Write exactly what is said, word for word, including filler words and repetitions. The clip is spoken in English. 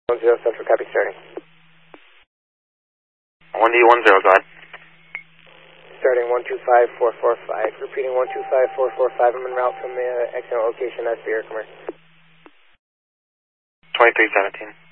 one zero Central, copy starting. one D one zero, go ahead. Starting one two five four four five, repeating one two five four four five, I'm en route from the uh, accident location, that's the air commercial. twenty-three seventeen.